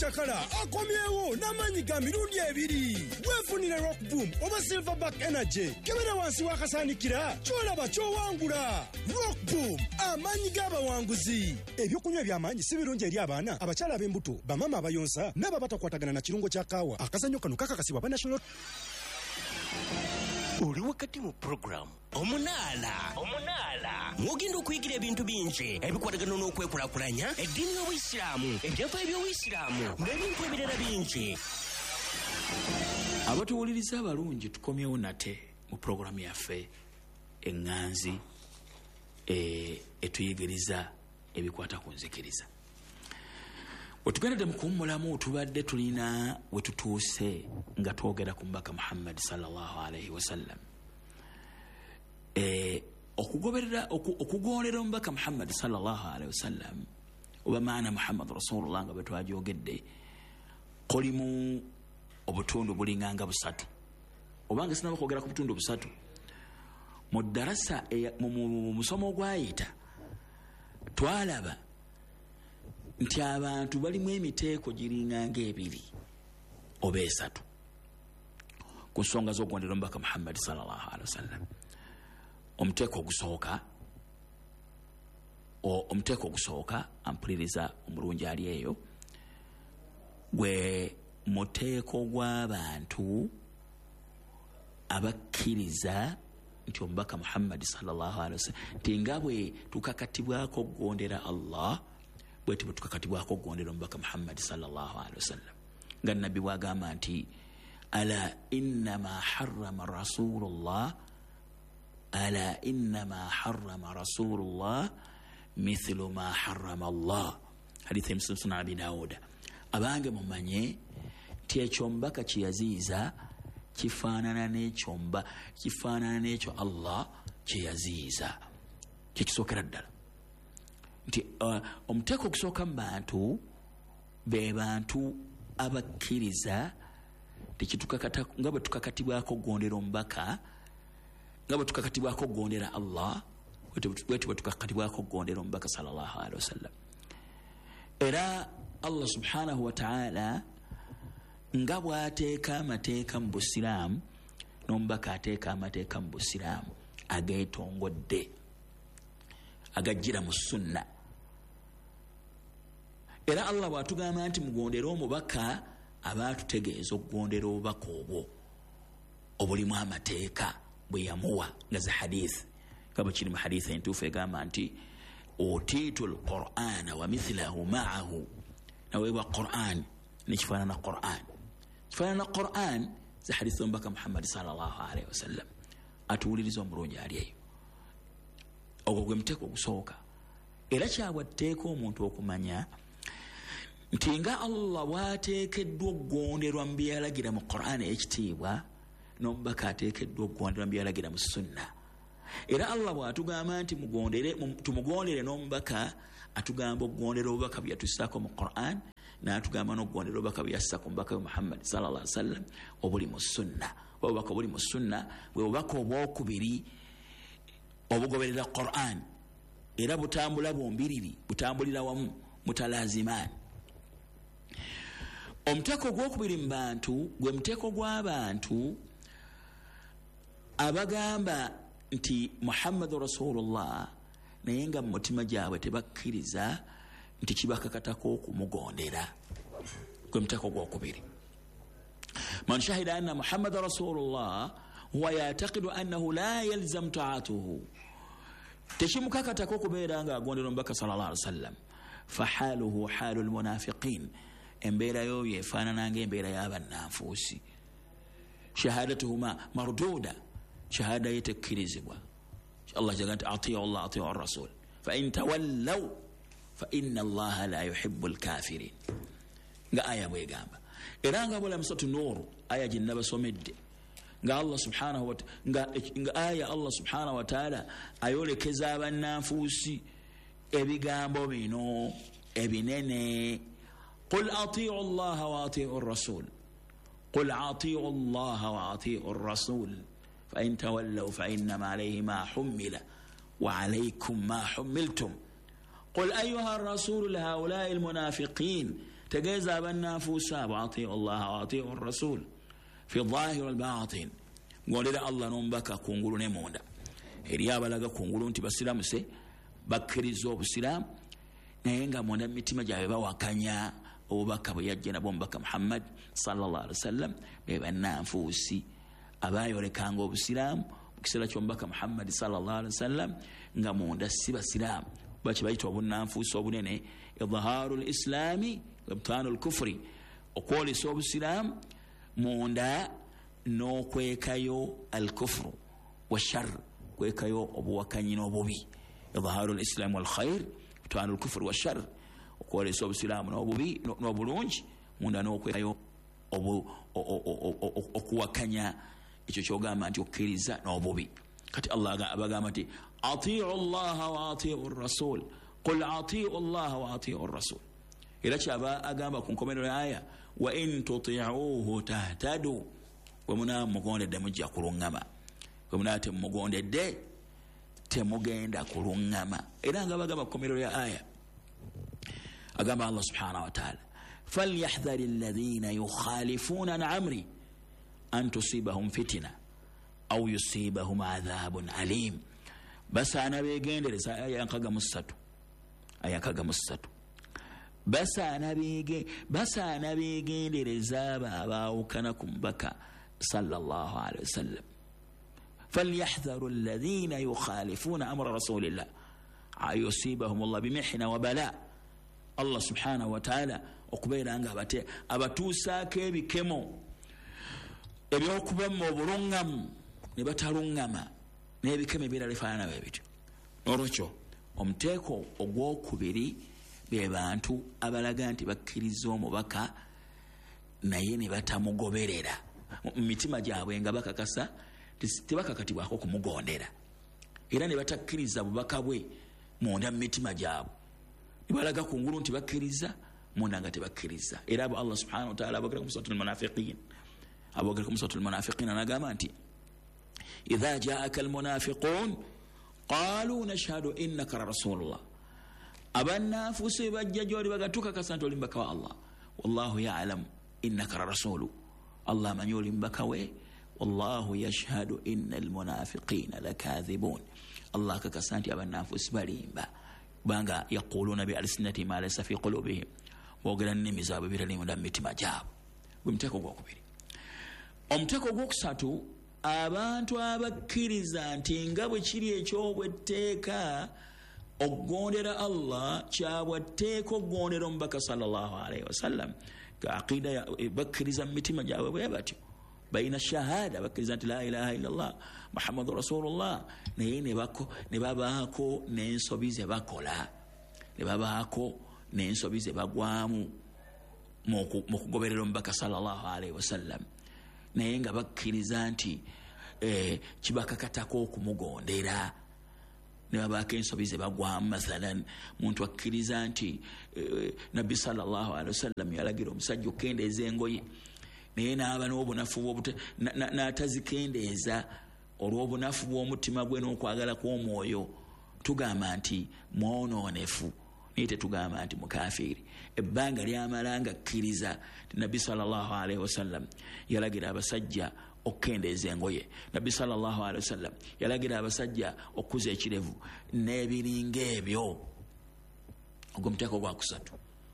Chakala akomyewo n'amanyiga mirundi ebiri. Weefunire Rock Boom oba Silverback Energy. Kebera wansi wakasanikira kyolaba kyowangula. Rock Boom amanyiga abawanguzi. Ebyokunywa eby'amaanyi si birungi eri abaana, abakyala ab'embuto, bamama abayonsa n'ababatakwatagana na kirungo kya kaawa. Akazannyo kano kakakasibwa ba National. Oli wakati mu program omunaala mugenda okuyigira ebintu bingi ebikwatagana n'okwekulakulanya eddiini y'Obuyisiraamu, ebyapa eby'Obuyisiraamu n'ebintu ebirala bingi. Abatuwuliriza abalungi, tukomyewo nate mu programu yaffe eŋŋanzi etuyigiriza ebikwata ku nzikiriza. Wetugendedde mu kuwummulamu tubadde tulina we tutuuse nga twogera ku mbaka Muhammad sallallahu alaihi wasallam. Okugondera omubaka Muhammad sallallahu alaihi wasallam oba maana Muhammad Rasulullah nga bwe twajogedde kulimu obutundu bulinganga busatu, obanga sinaba kwogera ku butundu busatu. Mu darasa mu musomo gwayita twalaba nti abantu balimu emiteeko giringanga ebiri oba esatu ku nsonga z'okugondera omubaka Muhammad sallallahu alaihi wasallam. Omuteeko ogusooka ampuliriza omulungi ali eyo gwe muteeko gw'abantu abakkiriza nti omubaka Muhammad sallallahu alaihi wasallam nti nga bwe tukakatibwako okugondera Allah bweti butukakatibwako okugondera omubaka Muhammad sallallahu alaihi wasallam. Nga nabbi bwagamba nti ala innama harrama rasulullah mithlu ma harrama Allah, hadithi ya Muslim sunan Abi Dawuda. Abange mumanye nti ekyo omubaka kyeyaziiza kifaanana n'ekyo Allah kyeyaziiza kyekisookera ddala. Nti omuteeko ogusooka mu bantu be bantu abakkiriza nga bwe tukakatibwako okugondera omubaka, nga bwe tukakatibwako okugondera Allah, bweti bwe tukakatibwako okugondera omubaka sallallahu alaihi wasallam. Era Allah subhanahu wa ta'ala nga bw'ateeka amateeka mu Busiraamu n'omubaka ateeka amateeka mu Busiraamu ageetongodde agajjira mu sunna. Era Allah bw'atugamba nti mugondera omubaka aba atutegeeza okugondera obubaka obwo obulimu amateeka bwe yamuwa nga za hadith nga bwe kiri mu hadith entuufu egamba nti utiitu al-Qur'ana wa mithlahu ma'ahu, naweebwa Qur'an nekifaanana Qur'an za hadith omubaka Muhammad sallallahu alaihi wasallam. Atuwuliriza omulungi ali eyo, ogwo gwe muteeko ogusooka. Era kyabwatteeka omuntu okumanya nti nga Allah bw'ateekeddwa okugonderwa mu byalagira mu Qur'an ekitiibwa, n'omubaka ateekeddwa okugonderwa mu byalagira mu sunna. Era Allah bw'atugamba nti tumugondere n'omubaka, atugamba okugondera obubaka bwe yatussaako mu Qur'an, n'atugamba n'okugondera obubaka bwe yassa ku mubaka we Muhammad sallallahu alaihi wasallam obuli mu sunna. Obubaka obuli mu sunna bwe bubaka obwokubiri obugoberera Qur'an, era butambula bombiriri, butambulira wamu, mutalazimaani. Omuteeko gw'okubiri mu bantu gwe muteeko gw'abantu abagamba nti Muhammadu Rasulullah naye nga mu mutima gyabwe tebakkiriza nti kibakakatako okumugondera. Gwe muteeko gw'okubiri. Man shahida anna Muhammadu Rasulullah huwa yataqidu annahu la yalzam ta'atuhu, tekimukakatako okubeera nga agondera omubaka sallallahu alaihi wasallam, fahaluhu halul munafiqin, embeera yo yefaanana ng'embeera y'abannanfuusi. Shahadatuhuma marduda, shahada ye tekkirizibwa. Allah jaga nti atiyu Allah atiyu ar-rasul fa in tawallaw fa inna Allah la yuhibbu al-kafirin, nga aya bwegamba. Era nga bula musatu Nuuru aya gye nabasomedde nga Allah subhanahu wa ta'ala nga aya Allah subhanahu wa ta'ala ayolekeza abannanfuusi ebigambo bino ebinene. Qul atiyu Allah wa atiyu ar-rasul, qul atiyu Allah wa atiyu ar-rasul fa in tawallaw fa innama alayhi ma hummila wa alaykum ma hummiltum. قل أيها الرسول لهؤلاء المنافقين tegeeza abannanfuusa abo atiu llaha wa atiu rasul fi dhahiri walbatin, ngondera Allah n'omubaka kungulu ne munda. Eri abalaga kungulu nti basiramuse bakkiriza obusiraamu naye nga munda mitima gyabwe bawakanya obubaka bwe yajja nabwo omubaka Muhammad sallallahu alaihi wasallam. Be bannanfuusi abayolekanga obusiraamu mu kiseera ky'omubaka Muhammad sallallahu alaihi wasallam nga munda si basiraamu. Baki bayita obunnanfuusi obunene, idhaaru lislaami wabtaanu lkufuri, okwolesa obusiraamu munda n'okwekayo alkufuru washar, kwekayo obuwakanyi n'obubi. idhaaru lislaami walkhair wabtaanu lkufuri washar, okwolesa obusiraamu n'obubi n'obulungi, munda n'okwekayo okuwakanya ekyo kyogamba nti okkiriza n'obubi. Kati Allah abagamba nti atiu llaha wa atiu rasul, qul atiu llaha wa atiu rasul. Era kyaba agamba ku nkomerero aya, wa in tuti'uhu tahtadu, bwe munaba mugondedde mujja kuluŋŋama, bwe munaba temugondedde temugenda kuluŋŋama. Era nga bagamba ku nkomerero ya aya agamba Allah subhanahu wa ta'ala, falyahdhari alladhina yukhalifuna an amri an tusibahum fitina au yusibahum adhabun alim. Basaana begendereza, aya nkaga musatu, basaana begendereza baawukana ku mubaka sallallahu alaihi wasallam. falyahdharu alladhina yukhalifuna amra rasulillah ayusibahum Allah bimihna wa bala. Allah subhanahu wa ta'ala okubeera nga abatuusaako ebikemo ebyokuba mu obulungamu ne bataluŋŋama n'ebikemo ebirala ebifaanana bwe bityo. Olwekyo omuteeko ogwokubiri be bantu abalaga nti bakkiriza omubaka naye ne batamugoberera mu mitima gyabwe nga bakakasa tebakakatibwako kumugondera, era ne batakkiriza bubaka bwe munda mu mitima gyabwe. Nibalaga kungulu nti bakkiriza munda nga tebakkiriza. Era abo Allah subhanahu wa ta'ala aboogera ku suratul munafiqin anagamba nti idha ja'aka almunafiqun qalu nashhadu innaka rasulullah, abannanfuusi bajja gy'oli bagatukakasa nti oli mubaka wa Allah, wallahu ya'lamu innaka rasulu, Allah amanyi oli mubaka we, wallahu yashhadu innal munafiqina lakathibun, Allah akakasa nti abannanfuusi balimba banga yaquluna bi alsinati ma laysa fi qulubihim, boogera nnimi zaabwe birali munda mu mitima gyabwe. Gwe muteeko gwokubiri. Omuteeko gwokusatu, abantu abakkiriza nti nga bwe kiri ekyobwetteeka okugondera Allah kyabwetteeka okugondera omubaka sallallahu alaihi wasallam, ka aqida bakkiriza mu mitima gyabwe bwe batyo, bayina shahada, bakkiriza nti la ilaha illallah muhammadu rasulullah, naye ne babaako n'ensobi ze bakola, ne babaako n'ensobi ze bagwamu mu kugoberera omubaka sallallahu alaihi wasallam, naye nga bakkiriza nti kibakakatako okumugondera, ne babaako ensobi ze bagwamu. Mathalan, muntu akkiriza nti nabbi sallallahu alaihi wasallam yalagira omusajja okukendeeza engoye, naye n'aba n'obunafu n'atazikendeeza olw'obunafu bw'omutima gwe n'okwagala kw'omwoyo, tugamba nti mwonoonefu, naye tetugamba nti mukafiiri. Ebbanga lyamala nga akkiriza nti nabbi sallallahu alaihi wasallam yalagira abasajja okukendeeza engoye, nabbi sallallahu alaihi wasallam yalagira abasajja okukuza ekirevu n'ebiringa ebyo. Ogwo muteeko gwakusatu.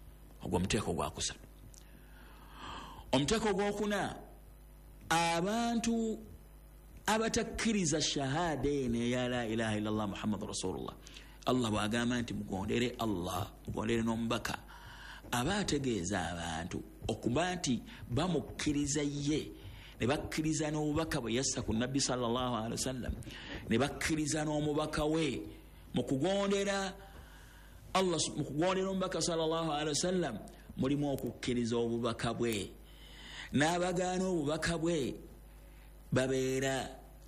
Omuteeko gwokuna, abantu abatakkiriza shahada eno eya la ilaha illallah muhammadu rasulullah, Allah bwagamba nti mugondere Allah, mugondere n'omubaka, aba ategeeza abantu okuba nti bamukkiriza ye, ne bakkiriza n'obubaka bwe yassa ku nabbi sallallahu alaihi wasallam, ne bakkiriza n'omubaka we mu kugondera Allah, mu kugondera omubaka sallallahu alaihi wasallam mulimu okukkiriza obubaka bwe. N'abagaana obubaka bwe babeera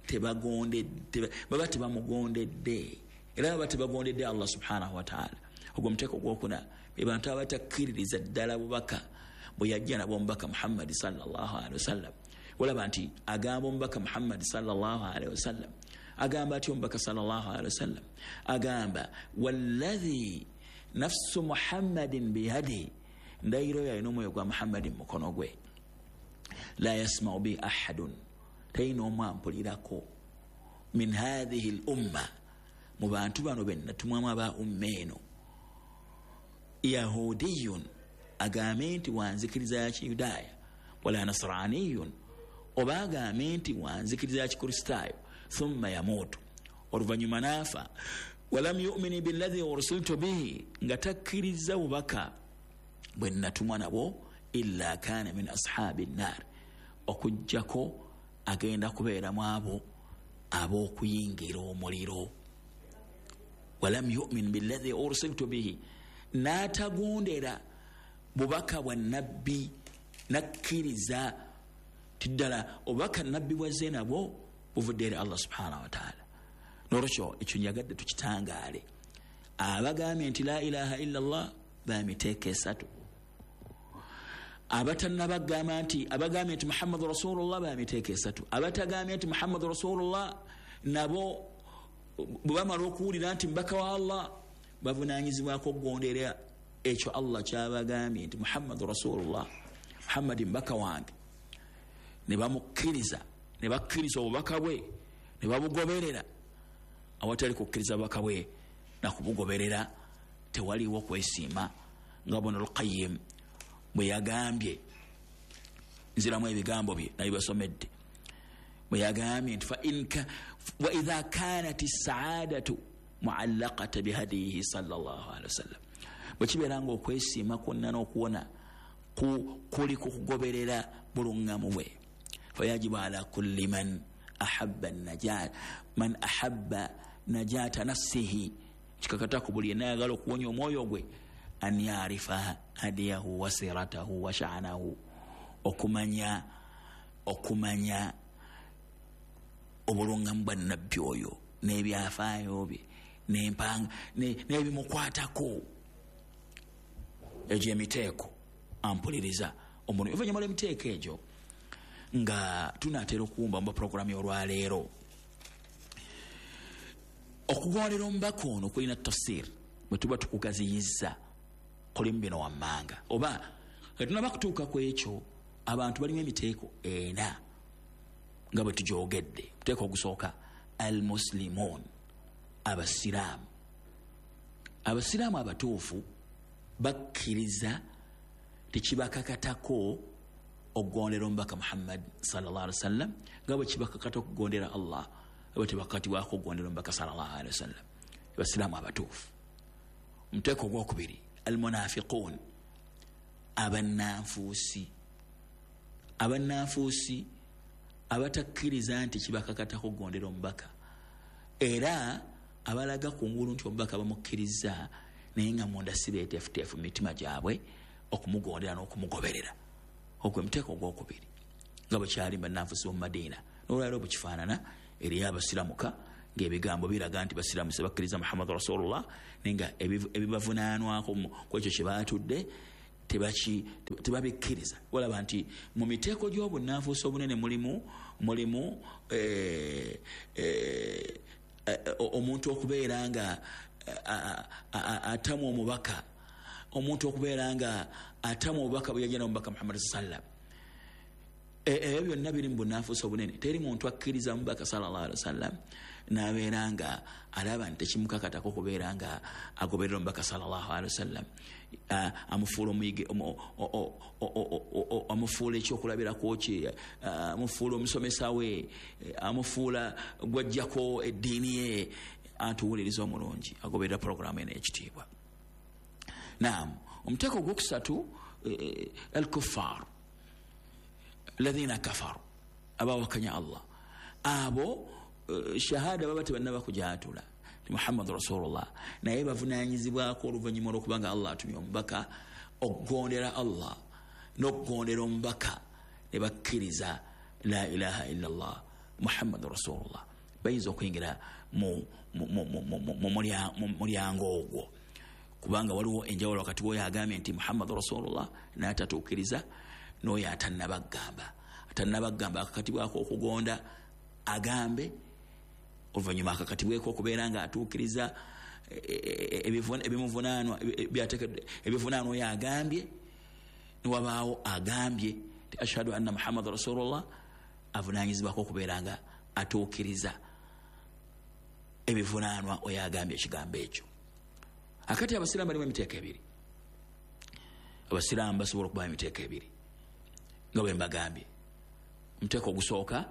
baba tebamugondedde, era baba tebagondedde Allah subhanahu wa ta'ala. Ogwo muteeko gwokuna, be bantu abatakkiririza ddala bubaka bwe yajja nabwo omubaka Muhammad sallallahu alaihi wasallam. Olaba nti agamba omubaka Muhammad sallallahu alaihi wasallam, agamba ati omubaka sallallahu alaihi wasallam agamba walladhi nafsu Muhammadin biyadi ndayiro yalina omwoyo gwa Muhammadi mu mukono gwe la yasma'u bi ahadun tayina omu ampulirako min hadhihi al umma mu bantu bano benna tumwamu aba umma eno yahudiyun agambe nti wanzikiriza ya kiyudaaya wala nasraniyun oba agambe nti wanzikiriza ya kikristaayo thumma yamuutu oluvannyuma naafa walam yu'mini billadhi ursiltu bihi nga takkiriza bubaka bwe natumwa nabwo illa kana min ashabi nnar okujjako agenda kubeeramu abo ab'okuyingira omuliro. walam yu'min billadhi ursiltu bihi n'atagondera bubaka bwa nabbi nakkiriza tiddala obubaka nabbi bwazze nabwo buvudde eri Allah subhanahu wa ta'ala. N'olwekyo ekyo njagadde tukitangaale abagambye nti la ilaha illa Allah bamiteeka esatu abatannabagamba nti abagambye nti Muhammadu Rasulullah bamiteeka esatu abatagambye nti Muhammadu Rasulullah nabo bwe bamala okuwulira nti mbaka wa Allah bavunaanyizibwako okugondera ekyo Allah kyabagambye nti Muhammadu Rasulullah Muhammadi mbaka wange ne bamukkiriza ne bakkiriza obubaka bwe ne babugoberera awatali kukkiriza bubaka bwe nakubugoberera tewaliwo kwesiima nga Ibn al-Qayyim bwe yagambye nziramu ebigambo bye naye basomedde bwe yagambye nti wa idha kanat as-sa'adatu mu'allaqata bihadihi sallallahu alaihi wasallam bwe kibeeranga okwesiima kwonna n'okuwona kuli kukugoberera bulungamu bwe fayajibu ala kulli man ahabba an-najat man ahabba najata nafsihi kikakata ku buli yenayagala okuwonya omwoyo gwe an yarifa hadiyahu wa siratahu wa sha'nahu okumanya obulungamu bwa nabbi oyo n'ebyafaayo bye n'empanga n'ebimukwatako egyo emiteeko ampuliriza omuntu oluvannyuma lw'emiteeko egyo nga tunaatera okuwumba mu programu y'olwaleero okugondera omubaka ono kulina tafsir bwe tuba tukugaziyizza kulimu bino wammanga oba tunaba kutuuka ku ekyo abantu balimu emiteeko ena nga bwe tugyogedde. Muteeko ogusooka al-muslimun abasiraamu abatuufu bakkiriza tekibakakatako okugondera omubaka Muhammad sallallahu alaihi wasallam nga bwe kibakakata okugondera Allah bwe tebakatibwako okugondera omubaka sallallahu alaihi wasallam abasiraamu abatuufu. Muteeko ogwokubiri al-munafiqun abannanfuusi abatakkiriza nti kibakakatako okugondera omubaka era abalaga kungulu nti omubaka bamukkiriza naye nga munda si beeteefuteefu mu mitima gyabwe okumugondera n'okumugoberera. ogwo muteeko ogwokubiri nga bwe kyali bannanfuusi b'omu Madiina n'olwaleero bwe kifaanana eri abasiramuka ng'ebigambo biraga nti basiramusi bakkiriza Muhammadu Rasulullah naye nga ebibavunaanwako ku ekyo kye baatudde tebabikkiriza. walaba nti mu miteeko gy'obunnanfuusi obunene mulimu omuntu okubeera nga atamu omubaka omuntu okubeera nga atamu obubaka bwe yagenda omubaka Muhammad sallam ebyo byonna biri mu bunnanfuusi obunene. Teri muntu akkiriza mubaka sallallahu alaihi wasallam n'abeera nga alaba nti tekimukakatako okubeera nga agoberera omubaka sallallahu alaihi wasallam amufuula omuyige amufuula ekyokulabirako kye amufuula omusomesa we amufuula gwajjako eddiini ye atuwuliriza omulungi agoberera programu eno ekitiibwa. Naam, omuteeko ogwokusatu al-kuffar alladhina kafaru abawakanya Allah abo shahada baba tebannaba kujaatula ti Muhammadu Rasulullah naye bavunaanyizibwako oluvannyuma olw'okubanga Allah atumye omubaka okugondera Allah n'okugondera omubaka ne bakkiriza la ilaha illa Allah Muhammadu Rasulullah bayinza okuyingira mu mulyango ogwo kubanga waliwo enjawulo wakati w'oyo agambye nti Muhammadu Rasulullah n'atatuukiriza n'oyo atannabagamba akakatibwako okugonda agambe oluvannyuma akakatibweko okubeera nga atuukiriza ebivunaanwa oyo agambye niwabaawo agambye ti ashhadu anna muhammad rasulullah avunaanyizibwako okubeera nga atuukiriza ebivunaanwa oyo agambye ekigambo ekyo. Akati abasiraamu balimu emiteeko ebiri. Abasiraamu basobola okuba emiteeko ebiri nga bwe mbagambye. Omuteeko ogusooka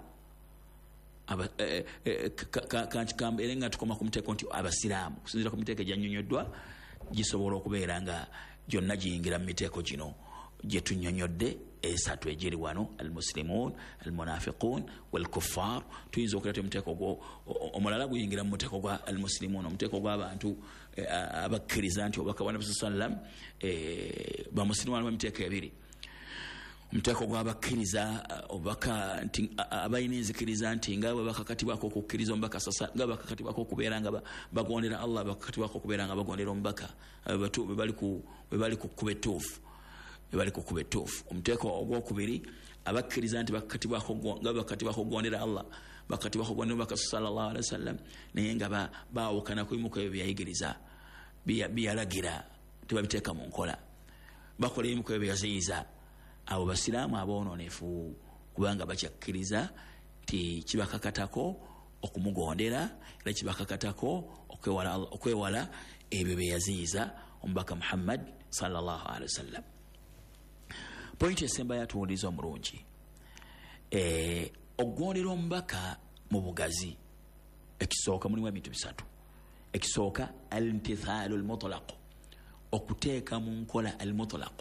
era nga tukoma ku muteeko nti abasiraamu kusinziira ku miteeko egyannyonnyoddwa gisobola okubeera nga gyonna giyingira mu miteeko gino gye tunnyonnyodde esatu egiri wano: almuslimun, almunafiqun walkuffar. Tuyinza okuleta omuteeko omulala guyingira mu muteeko gwa almuslimun, omuteeko gw'abantu abakkiriza nti obubaka bwa Nabi sallam bamuslimu b'emiteeko ebiri. Omuteeko gw'abakkiriza obubaka nti abalina enzikiriza nti nga bwe bakakatibwako okukkiriza omubaka nga bakakatibwako okubeera nga bagondera Allah, bakakatibwako okubeera nga bagondera omubaka bwe bali ku kkuba ettuufu. Omuteeko ogwokubiri abakkiriza nti bakakatibwako okugondera Allah, bakakatibwako okugondera omubaka sallallahu alaihi wasallam, naye nga baawukana ku bimu ku ebyo byayigiriza byalagira tebabiteeka mu nkola, bakola ebimu ku ebyo byaziyiza. Abo basiraamu aboononefu kubanga bakyakkiriza nti kibakakatako okumugondera era kibakakatako okwewala ebyo bye yaziyiza omubaka Muhammad sallallahu alaihi wasallam. Pointi esemba yatuwuliza omulungi, okugondera omubaka mu bugazi ekisooka mulimu ebintu bisatu. Ekisooka al-imtithaalu al-mutlaq, okuteeka mu nkola al-mutlaq,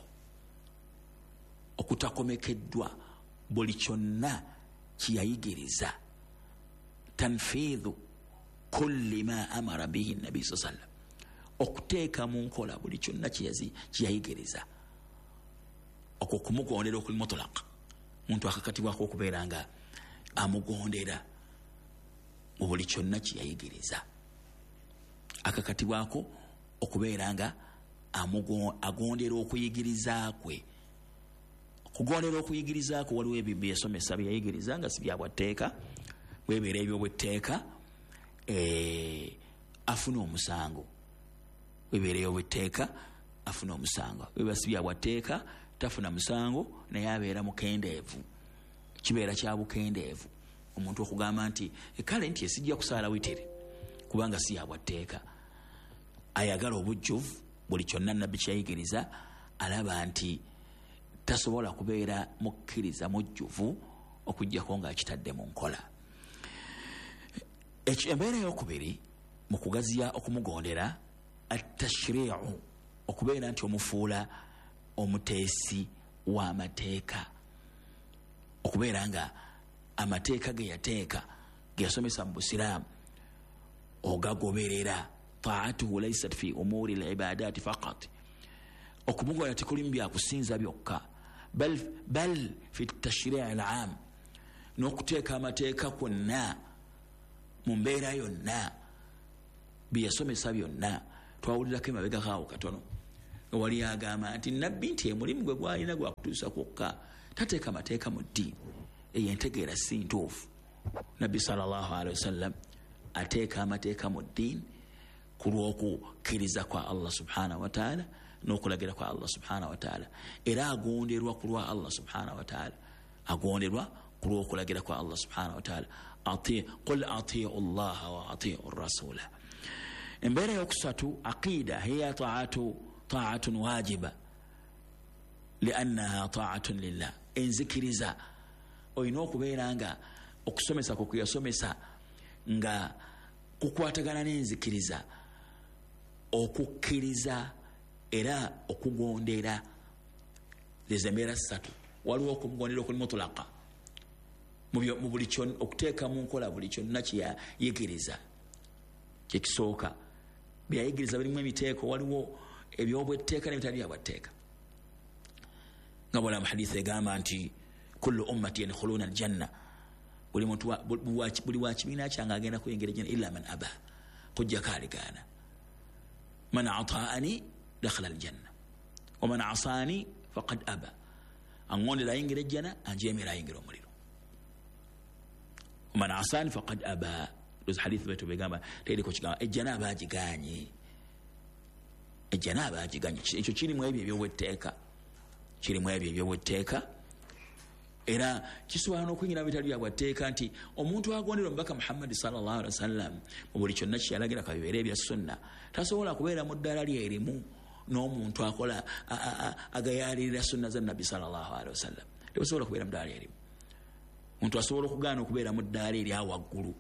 okutakomekeddwa buli kyonna kiyayigiriza. Tanfiidhu kulli ma amara bihi nabi sallallahu alaihi wasallam, okuteeka mu nkola buli kyonna kiyayigiriza. Okwo kumugondera okuli mutlaq, muntu akakatibwako okubeera nga amugondera mu buli kyonna kiyayigiriza. Akakatibwako okubeera nga agondera okuyigiriza kwe. Okugondera okuyigiriza kwe waliwo ebyo byesomesa byayigiriza nga si byabwatteeka, weebeera ebyobwetteeka afuna omusango. Weebeera ebyobwetteeka afuna omusango. Weeba si byabwatteeka tafuna musango naye abeera mukendeevu, kibeera kya bukendeevu. Omuntu okugamba nti kale nti esijja kusaala witiri kubanga si yabwatteeka, ayagala obujjuvu, buli kyonna nabbi kyayigiriza alaba nti tasobola kubeera mukkiriza mujjuvu okuggyako ng'akitadde mu nkola. Embeera eyokubiri mu kugaziya okumugondera at-tashri'u, okubeera nti omufuula omuteesi w'amateeka, okubeera nga amateeka ge yateeka ge yasomesa mu busiraamu ogagoberera. Taatuhu laysat fi umuri al-ibadati faqat, okumugoya tekuli mu byakusinza byokka, bal fi tashri' al-aam, n'okuteeka amateeka kwonna mu mbeera yonna bye yasomesa byonna. Twawulirako emabega kaawo katono nga wali agamba nti nabbi nti emulimu gwe gwalina gwakutuusa kwokka, tateeka amateeka mu ddiini. Eyo entegeera si ntuufu. Nabbi sallallahu alaihi wasallam ateeka amateeka mu ddiini ku lw'okukkiriza kwa Allah subhanahu wa ta'ala n'okulagira kwa Allah subhanahu wa ta'ala, era agonderwa ku lwa Allah subhanahu wa ta'ala, agonderwa ku lw'okulagira kwa Allah subhanahu wa ta'ala. Qul ati'u Allah wa ati'u rasula. Embeera yokusatu aqida hiya ta'atun wajiba liannaha ta'atun lillah. Enzikiriza olina okubeera nga okusomesa kwe kuyasomesa nga kukwatagana n'enzikiriza, okukkiriza era okugondera. Lezo embeera ssatu. Waliwo okumugondera okuli mutulaqa mu buli kyonna, okuteeka mu nkola buli kyonna kiyayigiriza. Kyekisooka byayigiriza birimu emiteeko, waliwo ebyobwetteeka n'ebitali byabwatteeka. Nga bwala mu hadithi egamba nti kullu ummati yadkhuluna aljanna, buli wa kibiina kyange agenda kuyingira ejjanna illa man aba, kujjako aligaana. Man ataani dakhala aljanna wa man asaani faqad aba, aŋŋondera ayingira ejjana, anjeemera ayingira omuliro. Wa man asaani faqad aba. Dozi hadithi betu begamba teriko kigamba ejjana abagiganye, ejjana abagiganye. Ekyo kirimu ebyo ebyobwetteeka. kirimu ebyo ebyobwetteeka era kisobola n'okwingira bitali bya bwatteeka nti omuntu agondera omubaka Muhammad sallallahu alaihi wasallam mu buli kyonna kyeyalagira kabibeera ebya sunna tasobola kubeera mu ddaala lyerimu n'omuntu akola agayalirira sunna za nabbi sallallahu alaihi wasallam tebasobola kubeera mu ddaala lyerimu. Omuntu asobola okugaana okubeera mu ddaala erya waggulu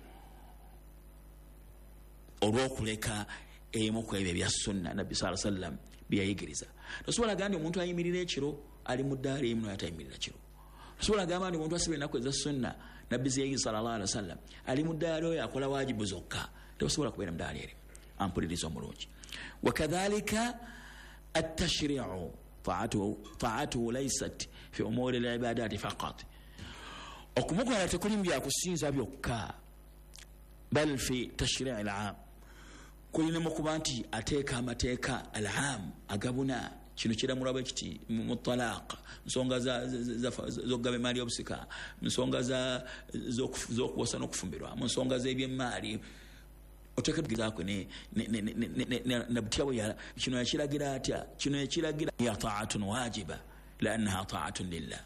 olw'okuleka emu ku ebyo ebya sunna nabbi sallallahu alaihi wasallam byeyayigiriza. Tosobola gamba omuntu ayimirira ekiro ali mu ddaala emu n'atayimirira kiro. Tosobola gamba nti omuntu asiba ennaku eza sunna nabbi zeyayigiriza sallallahu alaihi wasallam ali mu ddaala oyo akola waajibu zokka. Tebasobola kubeera mu ddaala erimu. Ampuliriza omulungi. Wakadhalika التشريع طاعته ليست في أمور العبادات فقط. okumukola tekulimu byakusinza byokka bal fi tashri' al-aam kulina mukuba nti ateeka amateeka al-aam agabuna kino kiramula bwe kiti mu talaq nsonga z'okugaba emaali y'obusika nsonga z'okuwosa n'okufumbirwa mu nsonga z'ebyemaali otekezaako nabutyawo kino yakiragira atya kino yakiragira ya ta'atun wajiba liannaha ta'atun lillah.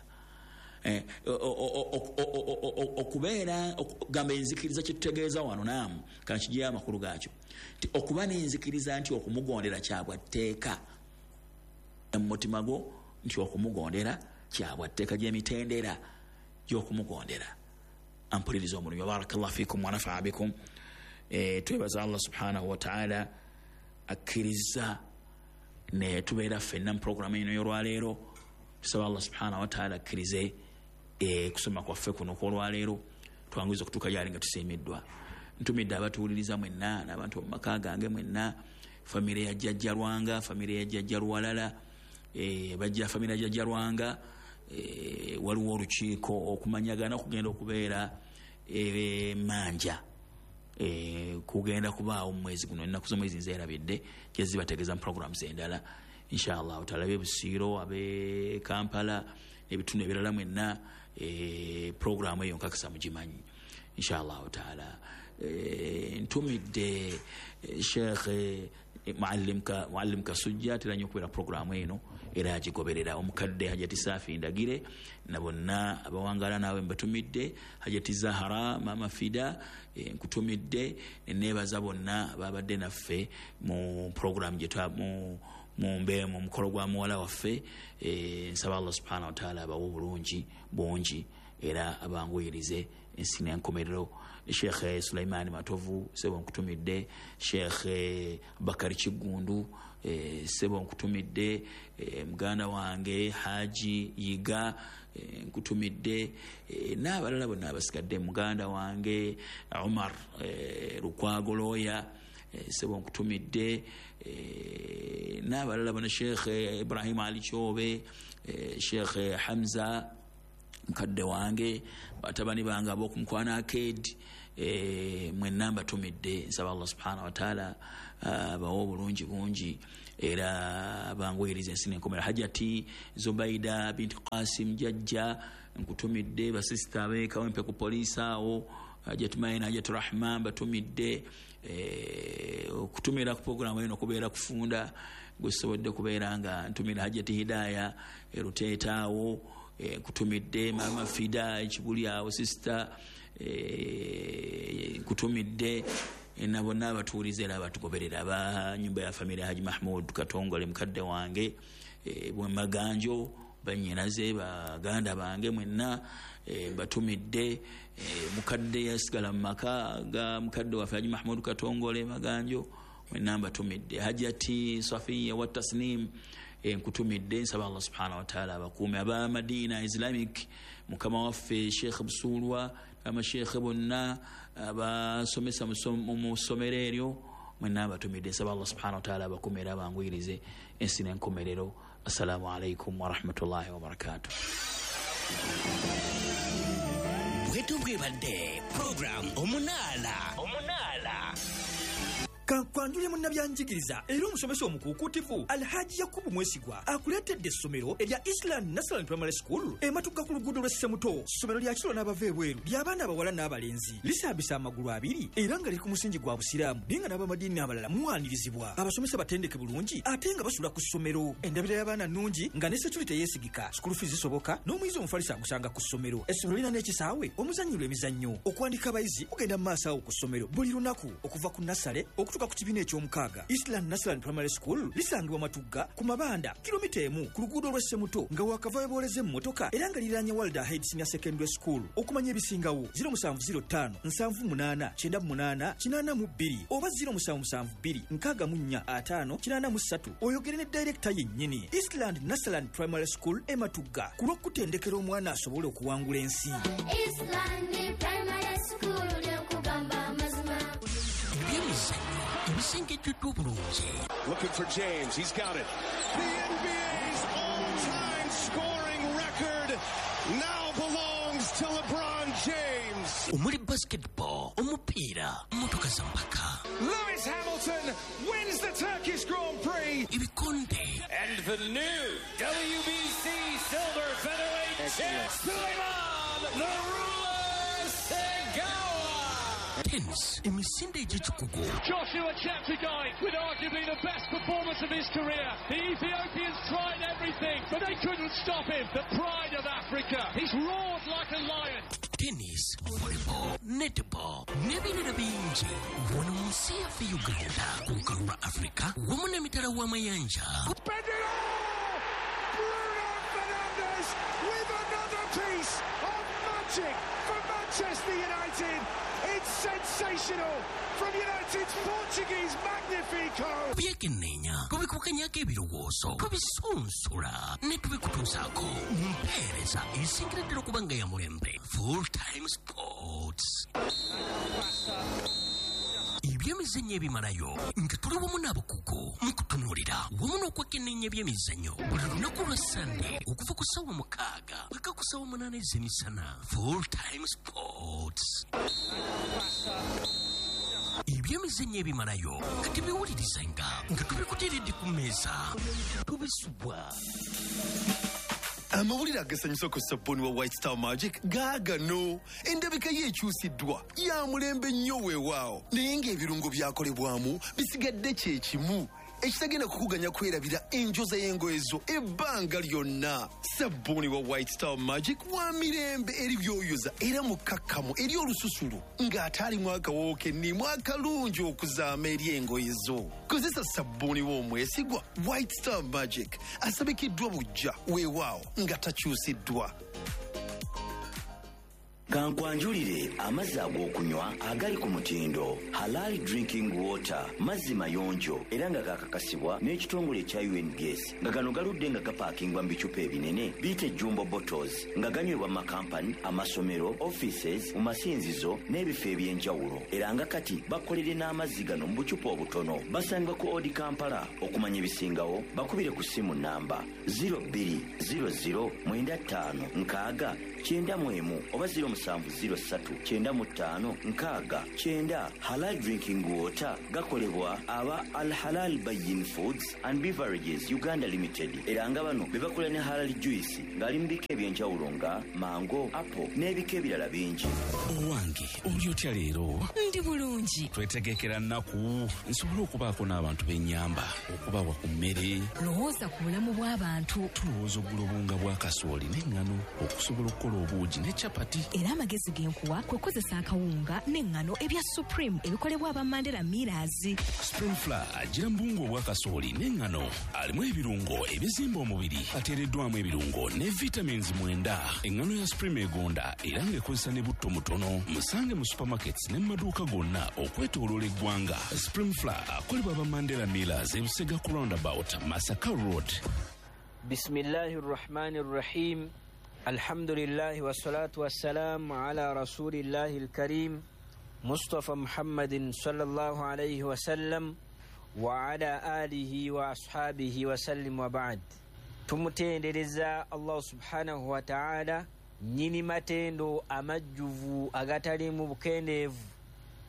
Okubeera gamba enzikiriza kitutegeeza wano naamu kankigira amakulu gaakyo nti okuba n'enzikiriza nti okumugondera kyabwatteeka mu mutima gwo nti okumugondera kyabwatteeka gy'emitendera gy'okumugondera. Ampuliriza omulumi. Barakallahu fikum wa nafa'a bikum. Twebaza Allah subhanahu wa ta'ala akkiriza ne tubeera ffenna mu programu eno y'olwaleero. Tusaba Allah subhanahu wa ta'ala akkirize kusoma kwaffe kuno kw'olwaleero twanguza okutuuka gyali nga tusiimiddwa. Ntumidde abatuwuliriza mwenna n'abantu mu maka gange mwenna, famire ya Jjajja Lwanga, famire ya Jjajja Luwalala, bajja famire ya Jjajja Lwanga, waliwo olukiiko okumanyagana okugenda okubeera Manja. Kugenda kubaawo mu mwezi guno ennaku z'omwezi nzeerabidde gyezibategeeza mu programs endala inshallah taala Busiiro abe Kampala n'ebitundu ebirala mwenna programu eyo nkakasa mugimanyi inshallah taala. Ntumidde Sheikh Muallim Kasujja atera nnyo okubeera programu eno era agigoberera. Omukadde Hajati Safi Ndagire na bonna abawangala naawe mbatumidde. Hajati Zahara Mama Fida nkutumidde. Neebaza bonna babadde naffe mu programu mu mukolo gwa muwala waffe. Nsaba Allah subhanahu wa ta'ala abawo bulungi bungi era abanguyirize ensi n'enkomerero. Sheikh Sulaiman Matovu sebo nkutumidde. Sheikh Bakari Kigundu sebo nkutumidde. Muganda wange Haji Yiga nkutumidde. N'abalala bonna abasigadde, muganda wange Umar Lukwagoloya sebo nkutumidde. N'abalala bonna Sheikh Ibrahim Ali Chobe, Sheikh Hamza mukadde wange, batabani bange ab'okumukwana Akedi, mwenna mbatumidde. Nsaba Allah subhanahu wa ta'ala bawo obulungi bungi era banguyiriza ensi n'enkomera. Hajati Zubaida binti Qasim Jajja nkutumidde. Basisita be Kawempe ku poliisi awo Hajati Maina Hajati Rahman batumidde. Okutumira ku programu eno kubeera kufunda gwesobodde kubeera nga ntumira Hajati Hidaya Ruteeta awo kutumidde. Mama Fida ekibuli awo sister kutumidde. Nabo n'abatuulize era abatugoberera aba nyumba ya familia Haji Mahmud Katongole mukadde wange, bwe Maganjo banyinaze baganda bange mwenna batumidde. Mukadde yasigala mu maka ga mukadde waffe Haji Mahmud Katongole Maganjo mwenna batumidde. Hajati Safiya wa Tasnim nkutumidde. Nsaba Allah subhanahu wa ta'ala abakuume. Aba Madina Islamic mukama waffe Sheikh Busulwa ama Sheikh bonna abasomesa mu ssomero eryo mwenna batumidde. Nsaba Allah subhanahu wa ta'ala abakuume era abanguyirize ensi n'enkomerero. Assalamu alaikum wa rahmatullahi wa barakatuh. Bwetubwebadde program Omunaala. Kankwanjulire munnabyanjigiriza era omusomesa omukuukutivu Alhaji Yakubu Mwesigwa akuleetedde essomero erya Island National Primary School ematugga ku luguudo lw'e Ssemuto. Ssomero lya kilo n'abava ebweru ly'abaana abawala n'abalenzi lisaabisa amagulu abiri era nga liri ku musingi gwa busiraamu naye nga n'abamadiini abalala muwaanirizibwa. Abasomesa batendeke bulungi ate nga basula ku ssomero. Endabira y'abaana nnungi nga ne security yeesigika. School fees zisoboka n'omuyizi omufalisa agusanga ku ssomero. Essomero lirina n'ekisaawe omuzannyirwa emizannyo. Okuwandika abayizi kugenda mu maaso awo ku ssomero buli lunaku okuva ku nasale okutuuka ku kibiina eky'omukaaga. Eastland National Primary School lisangibwa Matugga ku Mabanda kilomita emu ku luguudo lw'e Ssemuto nga wakava booleze mu mmotoka era nga liranye Walda Head Senior Secondary School. Okumanya ebisingawo 0705 78 98 82 oba 0772 64 53 oyogere ne director yennyini. Eastland National Primary School Matugga ku lw'okutendekera omwana asobole okuwangula ensi. Eastland Primary School lyokugamba amazima. Looking for James, he's got it. The NBA's all-time scoring record now belongs to LeBron James. Omuli basketball, omupiira, motoka za mpaka. Lewis Hamilton wins the Turkish Grand Prix. Ibikonde. And the new WBC Silver Featherweight champ, Suleiman the Ruler Segawa. Tennis, emisinde egy'ekikugu. Joshua Cheptegei with arguably the best performance of his career. The Ethiopians tried everything, but they couldn't stop him. The pride of Africa. He's roared like a lion. Tennis, volleyball, netball, n'ebirala bingi. Wano mu nsi yaffe Uganda, ku lukalu lwa Africa, wamu n'emitala w'amayanja. Bruno Fernandes with another piece of magic for Manchester United. It's sensational from United's Portuguese Magnifico. Byekenneenya tubikukanyako ebirowoozo tubisunsula ne tubikutuusaako mu mpeereza esingireddera okuba nga ya mulembe. Full Time Sports. Ebyemizannyo ebimalayo nga tuli wamu n'abakugu mu kutunuulira wamu n'okwekenneenya ebyemizannyo buli lunaku lwa Sande okuva ku ssaawa 6 paka ku ssaawa 8 ez'emisana. Full Time Sports. Ebyemizannyo ebimalayo nga tebiwulirizenga nga tubikuteeredde ku mmeeza tubisubwa. Amawulire agasanyusa ku sabbuuni wa White Star Magic gaagano. Endabika ye ekyusiddwa ya mulembe nnyo weewaawo naye ng'ebirungo byakolebwamu bisigadde kye kimu ekitagenda kukuganya kwerabira enjoza y'engoye zo ebbanga lyonna. Sabbuuni wa White Star Magic wa mirembe eri byoyoza era mukakkamu eri olususulu ng'ate alimu akawoowo kennimu akalungi okuzaama eri engoye zo. Kozesa sabbuuni w'omwesigwa White Star Magic asabikiddwa bujja weewaawo nga takyusiddwa. Kankwanjulire amazzi ag'okunywa agali ku mutindo Halal Drinking Water, mazzi mayonjo era nga gakakasibwa n'ekitongole ekya UNBS nga gano galudde nga gapaakingwa mu bicupa ebinene biyite jumbo bottles nga ganywebwa mu makampani, amasomero, offices, mu masinzizo n'ebifo eby'enjawulo era nga kati bakolere n'amazzi gano mu bucupa obutono. Basangibwa ku Odi Kampala. Okumanya ebisingawo bakubire ku ssimu namba 0200 95 nkaaga 91 oba 0703 Halal Drinking Water gakolebwa aba Al Halal Bayin Foods and Beverages Uganda Limited era nga bano bebakola ne Halal Juice ngali mu bika ebyenjawulo nga mango, apple n'ebika ebirala bingi. Owange oli otya leero? Ndi bulungi. Twetegekera nnaku nsobole okubaako n'abantu b'ennyamba okubawa ku mmere. Lowooza ku bulamu bw'abantu. Tulowooza oggula obunga bwa kasooli n'eŋŋano okusobola okukola obuugi ne capati. Era amagezi genkuwa kwe kukozesa akawunga n'eŋŋano ebya Supreme ebikolebwa aba Mandela Millers. Spring Flour agira mu buwunga obwa kasooli n'eŋŋano alimu ebirungo ebizimba omubiri ateereddwamu ebirungo ne vitamins 9. Eŋŋano ya Supreme egonda era ng'ekozesa ne butto mutono. Musange mu supermarkets ne mu maduuka gonna okwetooloola eggwanga. Spring Flour akolebwa aba Mandela Millers ebusega ku roundabout Masaka Road. Bismillahi rrahmani rrahim. Alhamdulillahi wassalatu wassalamu ala rasulillahi al-karim Mustafa Muhammadin sallallahu alayhi wa sallam wa ala alihi wa ashabihi wa sallim wa ba'd. Tumutendereza Allah subhanahu wa ta'ala nyini matendo amajjuvu agatali mu bukendeevu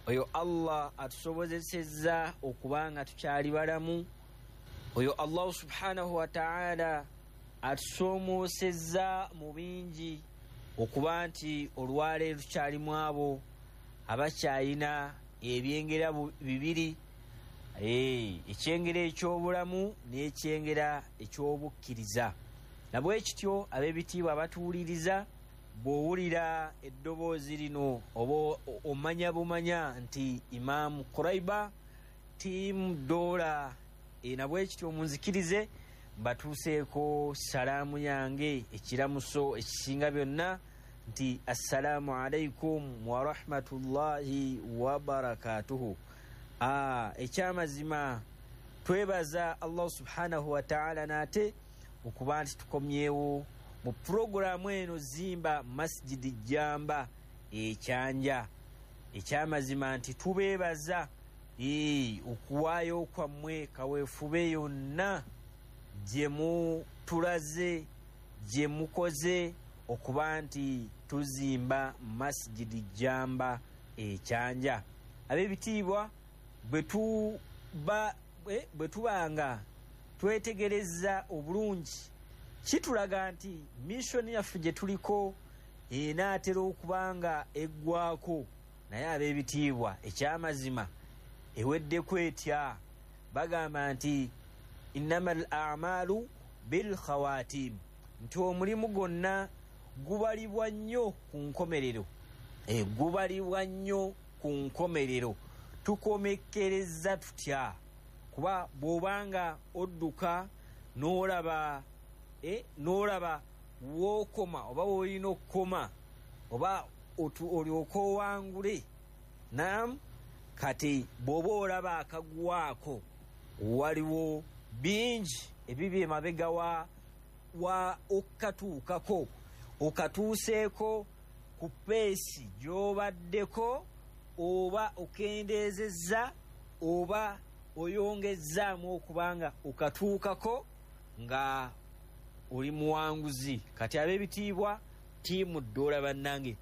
oyo Allah atusobozesezza okubanga tukyali balamu, oyo Allah subhanahu wa ta'ala atusoomosezza mu bingi okuba nti olwaleero tukyalimu abo abakyalina ebyengera bibiri, ekyengera eky'obulamu n'ekyengera eky'obukkiriza. Nabwe kityo ab'ebitiibwa abatuwuliriza, bw'owulira eddoboozi lino oba omanya bumanya nti Imam Kuraiba Team Dora, nabwe kityo munzikirize mbatuuseeko salaamu yange ekiramuso ekisinga byonna nti assalamu alaikum wa rahmatullahi wa barakatuhu. Ekyamazima twebaza Allah subhanahu wa ta'ala nate okuba nti tukomyewo mu puroguramu eno Zimba Masjidi Jamba Ekyanja. Ekyamazima nti tubeebaza okuwaayo kwammwe kaweefube yonna gye mutulaze, gye mukoze okuba nti tuzimba Masjidi Jamba Ekyanja. Ab'ebitiibwa bwe tubanga twetegereza obulungi, kitulaga nti missoni yaffe gye tuliko enaatera okubanga eggwako, naye ab'ebitiibwa ekyamazima eweddeko etya. Bagamba nti innamal a'malu bil khawatim, nti omulimu gwonna gubalibwa nnyo ku nkomerero, gubalibwa nnyo ku nkomerero. Tukomekereza tutya? Kuba bw'obanga odduka n'olaba wookoma oba woolina okukoma oba olyoka owangule, naam, kati bw'oba olaba akagwako waliwo bingi ebibye emabega wa okatuukako, okatuuseeko ku peesi gy'obaddeko, oba okendeezezza oba oyongezzaamu okubanga okatuukako nga oli muwanguzi. Kati ab'ebitiibwa Tiimu Dora bannange,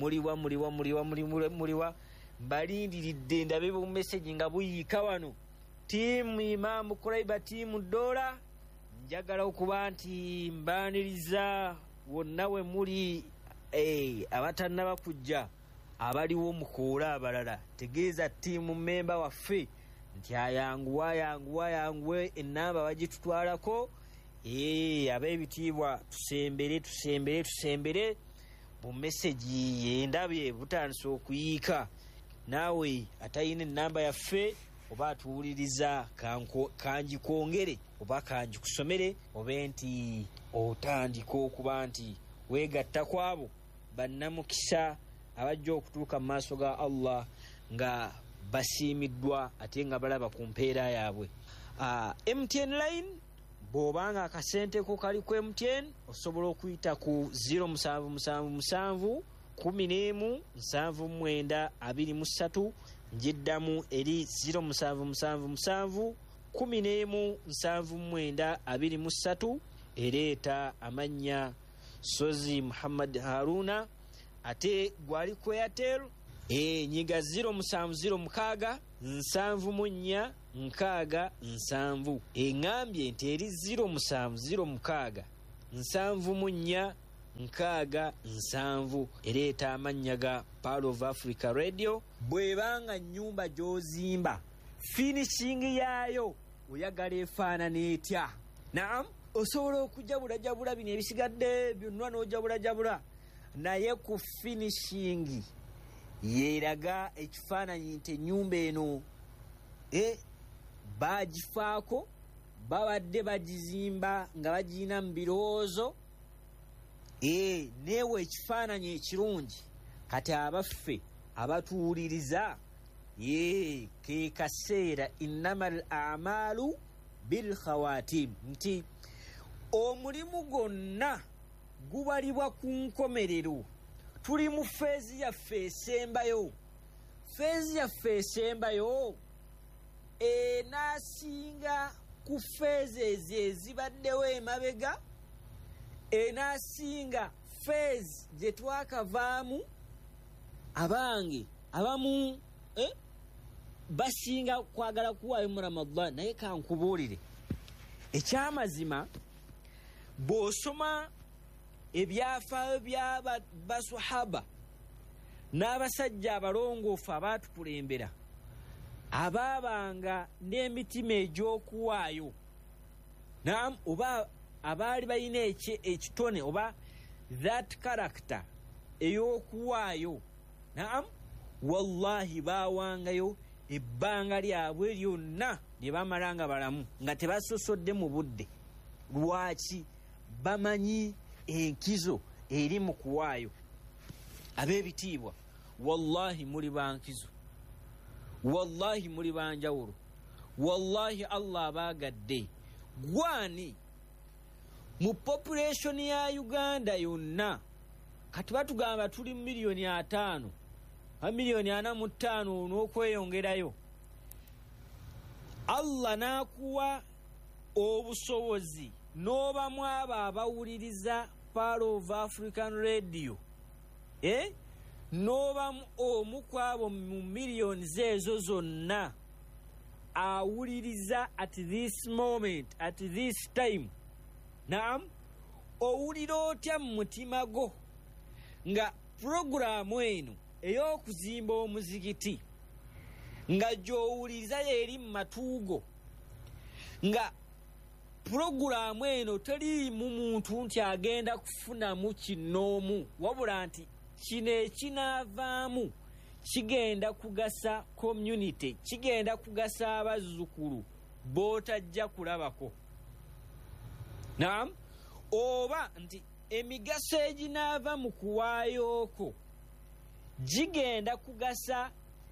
muliwa mbalindiridde ndabe bu message nga buyiika wano. Tiimu Imam Kuraiba Tiimu Dora, njagala okuba nti mbaaniriza wonna we muli abatannaba kujja, abaliwo mukoola abalala, tegeeza tiimu memba waffe nti ayanguwe enamba bagitutwalako. Ab'ebitiibwa tusembere mu message yendabye butandise okuyiika. Naawe atayina enamba yaffe oba atuwuliriza kanjikongere oba kanjikusomere, obe nti otandika okuba nti weegatta kwabo bannamukisa abajja okutuuka mu maaso ga Allah nga basiimiddwa ate nga balaba ku mpeera yaabwe. MTN line bw'obanga akasente ko kali ku MTN osobola okuyita ku 0777 11 7923, njiddamu eri 0777 11 7923. ereeta amannya Sozi Muhammad Haruna, ate gwali ku Airtel nyiga 0706 74 667. Engambye nti eri 0706 74 667. ereeta amannya ga Pearl of Africa Radio. bwebanga nnyumba gy'ozimba finishing yaayo oyagala efaanana etya, naam, osobola okujabula bino ebisigadde byonna n'ojabula, naye ku finishing yeeraga ekifaananyi nti ennyumba eno bagifaako, babadde bagizimba nga bagirina mu birowoozo, neewe ekifaananyi ekirungi. Kati abaffe abatuwuliriza, ke kaseera innamal a'malu bil khawatim, nti omulimu gwonna gubalibwa ku nkomerero. Tuli mu feezi yaffe esembayo. Feezi yaffe esembayo enaasinga ku feezi ezo ezibaddewo emabega, enaasinga feezi gye twakavaamu. Abange abamu basinga kwagala kuwaayo mu Ramadan. Naye kankubuulire ekyamazima, bw'osoma ebyafaayo bya basahaba n'abasajja abalongoofu abaatukulembera abaabanga n'emitima egy'okuwaayo, oba abaali balina ekitone oba that character ey'okuwaayo, wallahi baawangayo ebbanga lyabwe lyonna lye bamala nga balamu nga tebasosodde mu budde. Lwaki? Bamanyi enkizo eri mu kuwaayo. Ab'ebitiibwa, wallahi muli bankizo, wallahi muli banjawulo, wallahi Allah abaagadde. Gwani mu population ya Uganda yonna kati batugamba tuli miliyoni 5, miliyoni 45 n'okweyongerayo. Allah n'akuwa obusobozi n'obamu abo abawuliriza Pearl of African Radio, n'obamu omu kwabo mu miliyoni ezo zonna awuliriza at this moment, at this time. Owulira otya mu mutima go nga puroguramu eno ey'okuzimba omuzikiti nga gy'owuliriza eri mu matuugo, nga puroguramu eno teriimu muntu nti agenda kufunamu kinoomu, wabula nti kino ekinaavaamu kigenda kugasa community, kigenda kugasa abazzukulu b'otajja kulabako. Oba nti emigaso eginaava mu kuwaayoko gigenda kugasa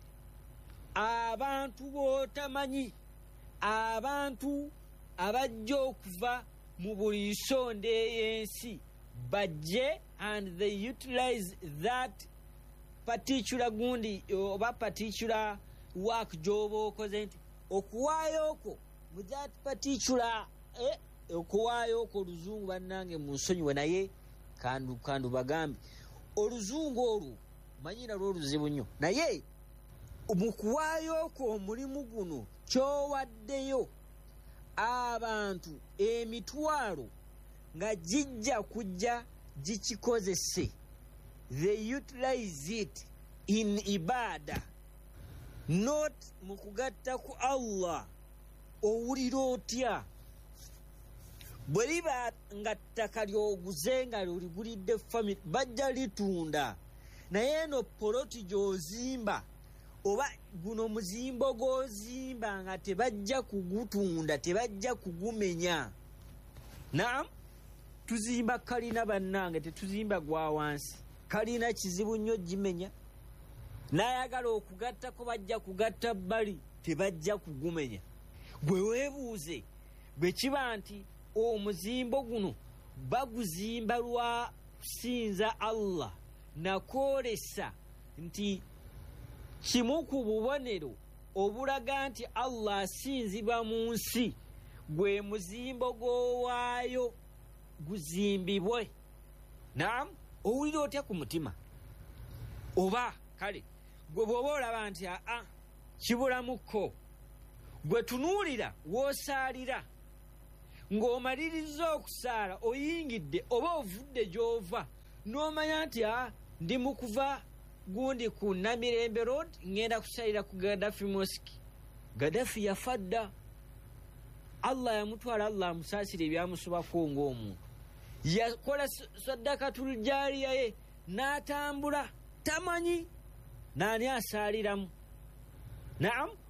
abantu b'otamanyi, abantu abajja okuva mu buli nsonda ey'ensi bajje and they utilize that particular gundi oba particular work gy'oba okoze, nti okuwaayoko mu that particular okuwaayoko oluzungu bannange munsonyiwe, naye kandu bagambe oluzungu olwo manyi nalwo oluzibu nnyo, naye mu kuwaayoko omulimu guno ky'owaddeyo abantu emitwalo nga gijja kujja gikikozese. They utilize it in ibada, not mu kugatta ku Allah. Owulira otya bwe liba nga ttaka lyoguze nga oligulidde family bajja litunda, naye eno poloti gy'ozimba oba guno muzimbo gw'ozimba nga tebajja kugutunda, tebajja kugumenya. Tuzimba kalina bannange, tetuzimba gwa wansi. Kalina kizibu nnyo gimenya, n'ayagala okugattako bajja kugatta bbali, tebajja kugumenya. Gwe weebuuze bwe kiba nti omuzimbo guno baguzimba lwa kusinza Allah, nakwolesa nti kimu ku bubonero obulaga nti Allah asinzibwa mu nsi gwe muzimbo gw'owaayo guzimbibwe. Owulira otya ku mutima? Oba kale gwe bw'oba olaba nti kibulamukko, gwe tunuulira w'osaalira ng'omaliriza okusaala oyingidde oba ovudde gy'ova n'omanya nti ndi mu kuva gundi ku Namirembe Road ngenda kusalira ku Gaddafi Mosque. Gaddafi yafa dda, Allah yamutwala, Allah amusaasira ebyamusobako ng'omuntu. Yakola saddakatul jaariya ye n'atambula, tamanyi n'ani asaaliramu.